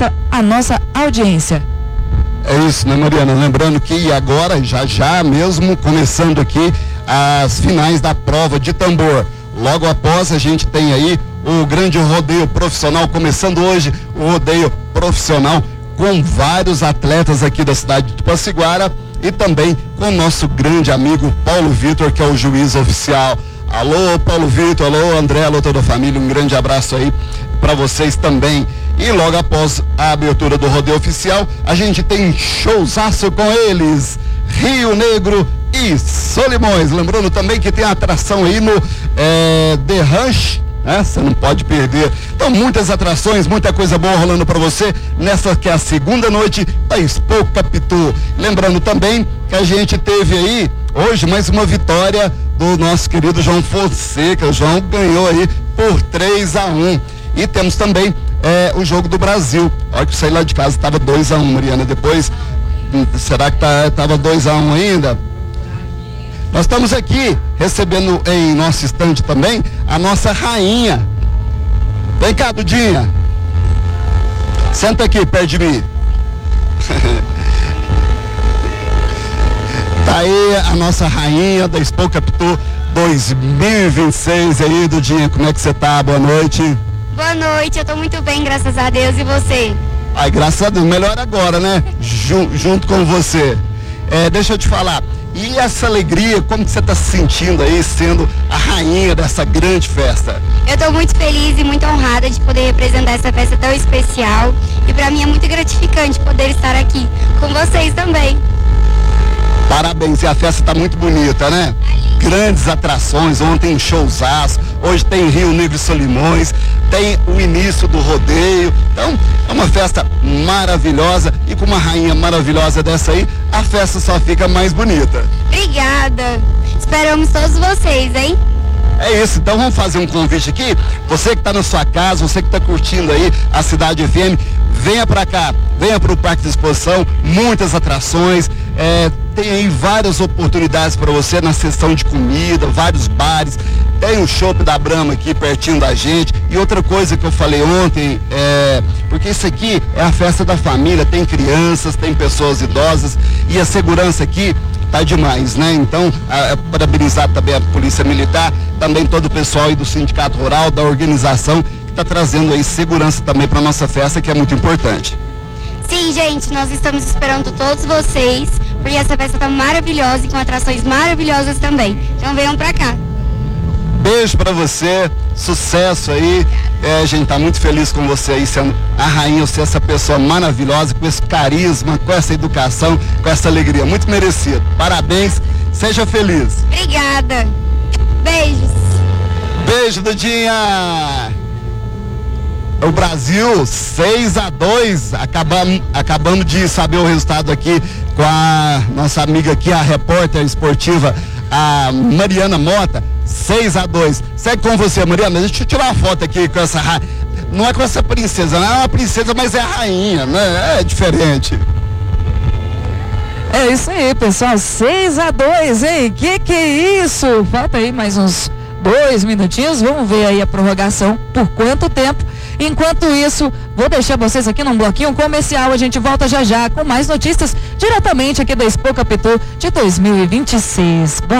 festa a nossa audiência. É isso, né, Mariana? Lembrando que agora, já mesmo, começando aqui as finais da prova de tambor. Logo após a gente tem aí o grande rodeio profissional, começando hoje o rodeio profissional com vários atletas aqui da cidade de Tupaciguara e também com o nosso grande amigo Paulo Vitor, que é o juiz oficial. Alô, Paulo Vitor, alô, André, alô, toda a família, um grande abraço aí para vocês também. E logo após a abertura do rodeio oficial, a gente tem showzaço com eles, Rio Negro e Solimões. Lembrando também que tem atração aí no The Ranch, né? Você não pode perder. Então, muitas atrações, muita coisa boa rolando para você nessa que é a segunda noite da Expo Capitu. Lembrando também que a gente teve aí hoje mais uma vitória do nosso querido João Fonseca. O João ganhou aí por 3-1. E temos também o jogo do Brasil. Olha que eu saí lá de casa, estava 2-1, Mariana. Depois, será que estava 2-1 ainda? Nós estamos aqui recebendo em nosso estande também a nossa rainha. Vem cá, Dudinha. Senta aqui perto de mim. Tá aí a nossa rainha da Expo Capitu 2026 aí, Dudinha. Como é que você tá? Boa noite. Boa noite, eu tô muito bem, graças a Deus. E você? Ai, graças a Deus. Melhor agora, né? Junto com você. Deixa eu te falar. E essa alegria, como que você está se sentindo aí, sendo a rainha dessa grande festa? Eu estou muito feliz e muito honrada de poder representar essa festa tão especial. E para mim é muito gratificante poder estar aqui com vocês também. Parabéns, e a festa está muito bonita, né? Grandes atrações, ontem showzaço, hoje tem Rio Negro e Solimões, tem o início do rodeio. Então, é uma festa maravilhosa e com uma rainha maravilhosa dessa aí, a festa só fica mais bonita. Obrigada. Esperamos todos vocês, hein? É isso, então vamos fazer um convite aqui. Você que está na sua casa, você que está curtindo aí a Cidade FM, venha para cá, venha para o Parque de Exposição, muitas atrações, tem aí várias oportunidades para você na seção de comida, vários bares, tem o chopp da Brahma aqui pertinho da gente. E outra coisa que eu falei ontem, porque isso aqui é a festa da família, tem crianças, tem pessoas idosas e a segurança aqui tá demais, né? Então, parabenizar também a Polícia Militar, também todo o pessoal aí do Sindicato Rural, da organização, que tá trazendo aí segurança também para nossa festa, que é muito importante. Sim, gente, nós estamos esperando todos vocês, porque essa festa tá maravilhosa e com atrações maravilhosas também. Então venham pra cá. Beijo pra você, sucesso aí. A gente tá muito feliz com você aí, sendo a rainha, você é essa pessoa maravilhosa, com esse carisma, com essa educação, com essa alegria, muito merecido. Parabéns, seja feliz. Obrigada. Beijos. Beijo, Dudinha. O Brasil 6-2, acabamos de saber o resultado aqui com a nossa amiga aqui, a repórter esportiva, a Mariana Mota. 6-2. Segue com você, Mariana. Deixa eu tirar uma foto aqui com essa rainha. Não é com essa princesa, não é uma princesa, mas é a rainha, né? É diferente. É isso aí, pessoal. 6-2, hein? Que é isso? Falta aí mais uns 2 minutinhos. Vamos ver aí a prorrogação por quanto tempo. Enquanto isso, vou deixar vocês aqui num bloquinho comercial. A gente volta já com mais notícias diretamente aqui da Expo Capitu de 2026.